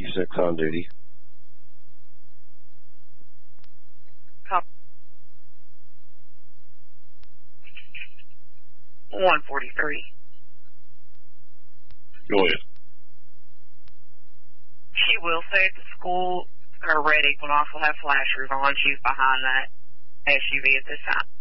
156 on duty. 143. Go ahead. She will say at the school her red Equinox will have flashers on. She's behind that SUV at this time.